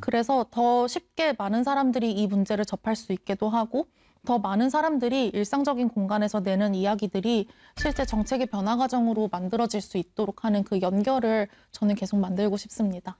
그래서 더 쉽게 많은 사람들이 이 문제를 접할 수 있게도 하고 더 많은 사람들이 일상적인 공간에서 내는 이야기들이 실제 정책의 변화 과정으로 만들어질 수 있도록 하는 그 연결을 저는 계속 만들고 싶습니다.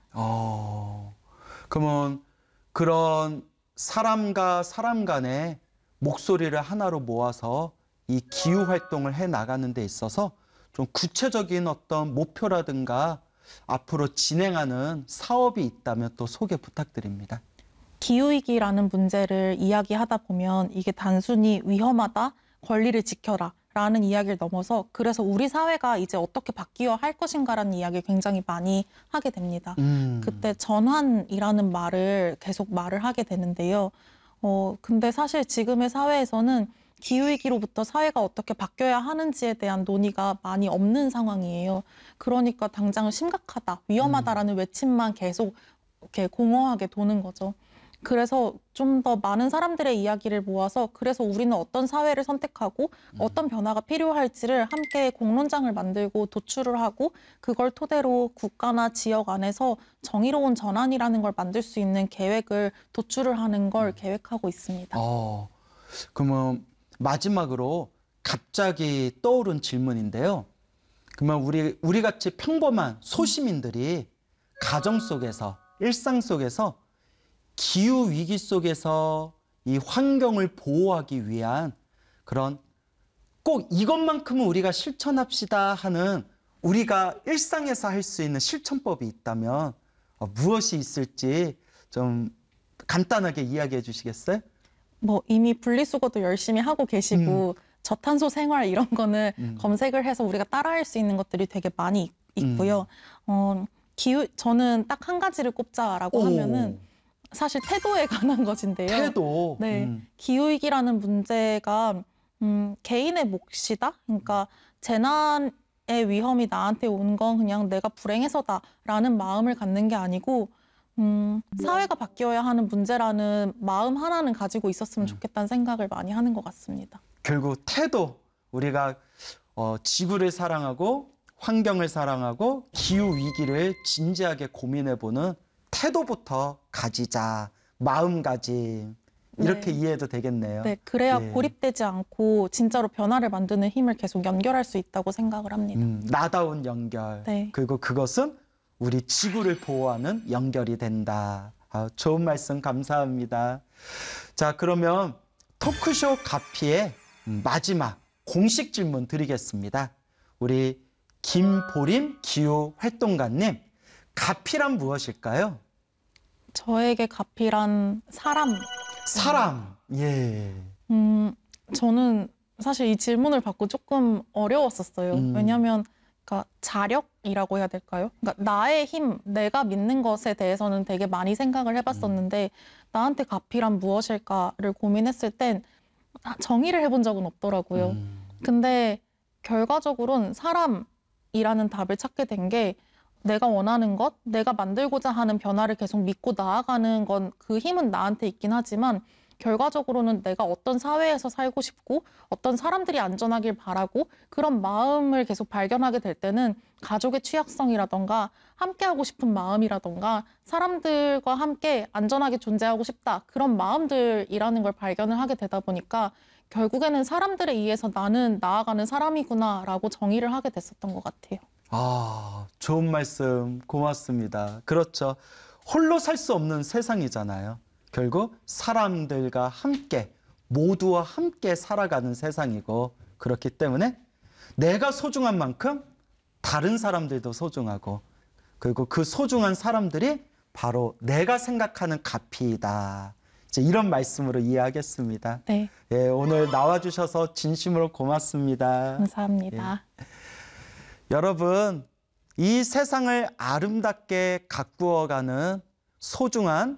그러면 그런 사람과 사람 간의 목소리를 하나로 모아서 이 기후 활동을 해 나가는 데 있어서 좀 구체적인 어떤 목표라든가 앞으로 진행하는 사업이 있다면 또 소개 부탁드립니다. 기후위기라는 문제를 이야기하다 보면 이게 단순히 위험하다, 권리를 지켜라 라는 이야기를 넘어서 그래서 우리 사회가 이제 어떻게 바뀌어야 할 것인가라는 이야기를 굉장히 많이 하게 됩니다. 그때 전환이라는 말을 계속 말을 하게 되는데요. 근데 사실 지금의 사회에서는 기후위기로부터 사회가 어떻게 바뀌어야 하는지에 대한 논의가 많이 없는 상황이에요. 그러니까 당장 심각하다, 위험하다라는 외침만 계속 이렇게 공허하게 도는 거죠. 그래서 좀 더 많은 사람들의 이야기를 모아서 그래서 우리는 어떤 사회를 선택하고 어떤 변화가 필요할지를 함께 공론장을 만들고 도출을 하고 그걸 토대로 국가나 지역 안에서 정의로운 전환이라는 걸 만들 수 있는 계획을 도출을 하는 걸 계획하고 있습니다. 그러면 마지막으로 갑자기 떠오른 질문인데요. 그러면 우리 같이 평범한 소시민들이 가정 속에서 일상 속에서 기후 위기 속에서 이 환경을 보호하기 위한 그런 꼭 이것만큼은 우리가 실천합시다 하는 우리가 일상에서 할 수 있는 실천법이 있다면 무엇이 있을지 좀 간단하게 이야기해 주시겠어요? 이미 분리수거도 열심히 하고 계시고 저탄소 생활 이런 거는 검색을 해서 우리가 따라할 수 있는 것들이 되게 많이 있고요. 저는 딱 한 가지를 꼽자라고 하면은 사실 태도에 관한 것인데요. 태도? 네, 기후위기라는 문제가 개인의 몫이다? 그러니까 재난의 위험이 나한테 온 건 그냥 내가 불행해서다라는 마음을 갖는 게 아니고 사회가 바뀌어야 하는 문제라는 마음 하나는 가지고 있었으면 좋겠다는 생각을 많이 하는 것 같습니다. 결국 태도, 우리가 지구를 사랑하고 환경을 사랑하고 기후 위기를 진지하게 고민해보는 태도부터 가지자, 마음가짐 이렇게 이해해도 되겠네요. 네, 그래야 고립되지 않고 진짜로 변화를 만드는 힘을 계속 연결할 수 있다고 생각을 합니다. 나다운 연결, 그리고 그것은 우리 지구를 보호하는 연결이 된다. 좋은 말씀 감사합니다. 자, 그러면 토크쇼 가피의 마지막 공식 질문 드리겠습니다. 우리 김보림 기후활동가님, 가피란 무엇일까요? 저에게 가피란 사람. 사람, 예. 저는 사실 이 질문을 받고 조금 어려웠었어요. 왜냐하면 그러니까 자력이라고 해야 될까요? 그러니까 나의 힘, 내가 믿는 것에 대해서는 되게 많이 생각을 해봤었는데 나한테 가피란 무엇일까를 고민했을 땐 정의를 해본 적은 없더라고요. 근데 결과적으로는 사람이라는 답을 찾게 된 게 내가 원하는 것, 내가 만들고자 하는 변화를 계속 믿고 나아가는 건 그 힘은 나한테 있긴 하지만 결과적으로는 내가 어떤 사회에서 살고 싶고 어떤 사람들이 안전하길 바라고 그런 마음을 계속 발견하게 될 때는 가족의 취약성이라던가 함께하고 싶은 마음이라던가 사람들과 함께 안전하게 존재하고 싶다 그런 마음들이라는 걸 발견을 하게 되다 보니까 결국에는 사람들에 의해서 나는 나아가는 사람이구나라고 정의를 하게 됐었던 것 같아요. 좋은 말씀 고맙습니다. 그렇죠. 홀로 살 수 없는 세상이잖아요. 결국 사람들과 함께 모두와 함께 살아가는 세상이고 그렇기 때문에 내가 소중한 만큼 다른 사람들도 소중하고 그리고 그 소중한 사람들이 바로 내가 생각하는 가피이다. 이제 이런 말씀으로 이해하겠습니다. 네. 예, 오늘 나와주셔서 진심으로 고맙습니다. 감사합니다. 예. 여러분, 이 세상을 아름답게 가꾸어가는 소중한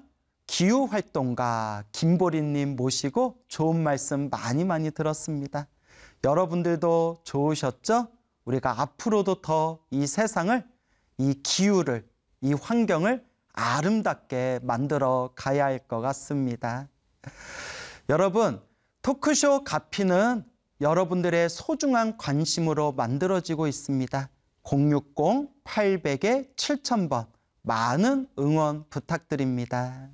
기후활동가 김보리님 모시고 좋은 말씀 많이 들었습니다. 여러분들도 좋으셨죠? 우리가 앞으로도 더 이 세상을, 이 기후를, 이 환경을 아름답게 만들어 가야 할 것 같습니다. 여러분, 토크쇼 가피는 여러분들의 소중한 관심으로 만들어지고 있습니다. 060-800-7000번 많은 응원 부탁드립니다.